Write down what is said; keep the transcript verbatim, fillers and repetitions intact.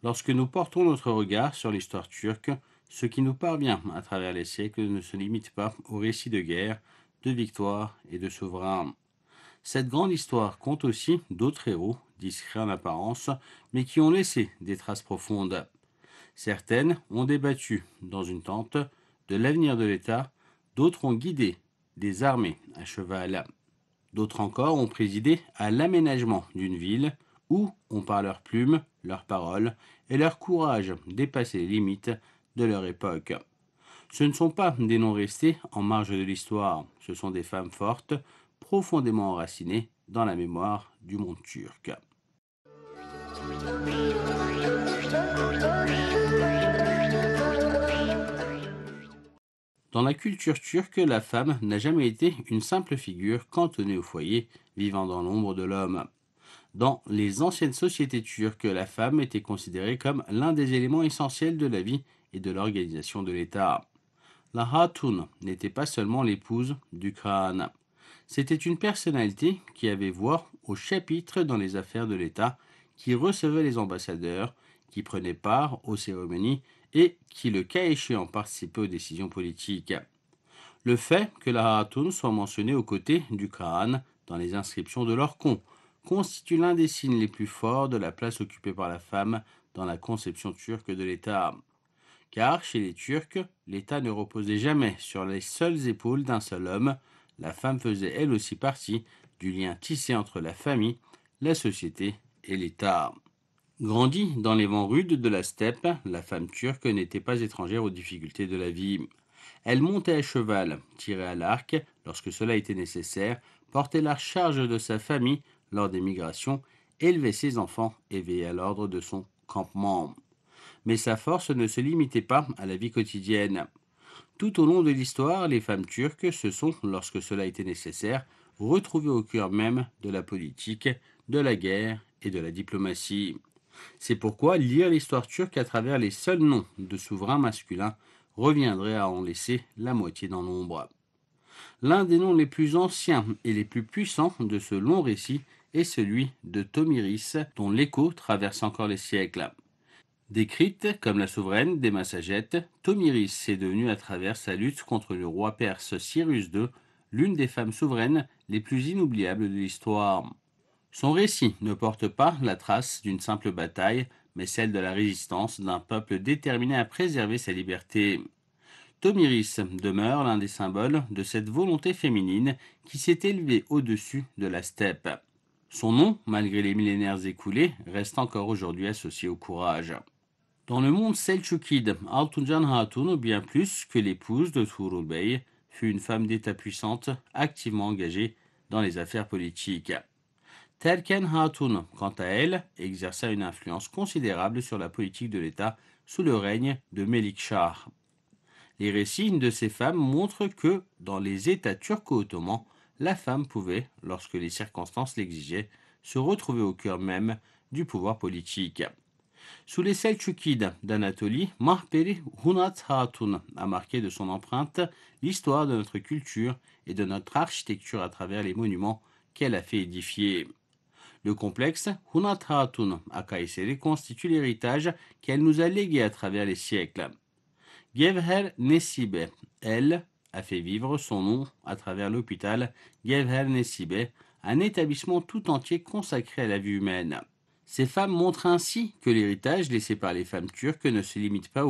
Lorsque nous portons notre regard sur l'histoire turque, ce qui nous parvient à travers les siècles ne se limite pas aux récits de guerre, de victoires et de souverains. Cette grande histoire compte aussi d'autres héros, discrets en apparence, mais qui ont laissé des traces profondes. Certaines ont débattu dans une tente de l'avenir de l'État, d'autres ont guidé des armées à cheval. D'autres encore ont présidé à l'aménagement d'une ville ou ont par leurs plumes, leurs paroles et leur courage dépassé les limites de leur époque. Ce ne sont pas des noms restés en marge de l'histoire, ce sont des femmes fortes, profondément enracinées dans la mémoire du monde turc. Dans la culture turque, la femme n'a jamais été une simple figure cantonnée au foyer, vivant dans l'ombre de l'homme. Dans les anciennes sociétés turques, la femme était considérée comme l'un des éléments essentiels de la vie et de l'organisation de l'État. La Hatun n'était pas seulement l'épouse du Khan. C'était une personnalité qui avait voix au chapitre dans les affaires de l'État, qui recevait les ambassadeurs, qui prenait part aux cérémonies et qui, le cas échéant, participait aux décisions politiques. Le fait que la Hatun soit mentionnée aux côtés du Khan dans les inscriptions de l'Orkhon constitue l'un des signes les plus forts de la place occupée par la femme dans la conception turque de l'État. Car chez les Turcs, l'État ne reposait jamais sur les seules épaules d'un seul homme, la femme faisait elle aussi partie du lien tissé entre la famille, la société et l'État. Grandie dans les vents rudes de la steppe, la femme turque n'était pas étrangère aux difficultés de la vie. Elle montait à cheval, tirait à l'arc lorsque cela était nécessaire, portait la charge de sa famille lors des migrations, élevait ses enfants et veillait à l'ordre de son campement. Mais sa force ne se limitait pas à la vie quotidienne. Tout au long de l'histoire, les femmes turques se sont, lorsque cela était nécessaire, retrouvées au cœur même de la politique, de la guerre et de la diplomatie. C'est pourquoi lire l'histoire turque à travers les seuls noms de souverains masculins reviendrait à en laisser la moitié dans l'ombre. L'un des noms les plus anciens et les plus puissants de ce long récit est celui de Tomiris, dont l'écho traverse encore les siècles. Décrite comme la souveraine des Massagètes, Tomiris est devenue à travers sa lutte contre le roi perse Cyrus deux l'une des femmes souveraines les plus inoubliables de l'histoire. Son récit ne porte pas la trace d'une simple bataille, mais celle de la résistance d'un peuple déterminé à préserver sa liberté. Tomiris demeure l'un des symboles de cette volonté féminine qui s'est élevée au-dessus de la steppe. Son nom, malgré les millénaires écoulés, reste encore aujourd'hui associé au courage. Dans le monde selçukide, Altuncan Hatun, bien plus que l'épouse de Tuğrul Bey, fut une femme d'État puissante, activement engagée dans les affaires politiques. Terken Hatun, quant à elle, exerça une influence considérable sur la politique de l'État sous le règne de Melikshah. Les récits de ces femmes montrent que, dans les États turco-ottomans, la femme pouvait, lorsque les circonstances l'exigeaient, se retrouver au cœur même du pouvoir politique. Sous les Selçukides d'Anatolie, Mahperi Hunat Hatun a marqué de son empreinte l'histoire de notre culture et de notre architecture à travers les monuments qu'elle a fait édifier. Le complexe Hunat Hatun à Kayseri constitue l'héritage qu'elle nous a légué à travers les siècles. Gevher Nesibe, elle, a fait vivre son nom à travers l'hôpital Gevher Nesibe, un établissement tout entier consacré à la vie humaine. Ces femmes montrent ainsi que l'héritage laissé par les femmes turques ne se limite pas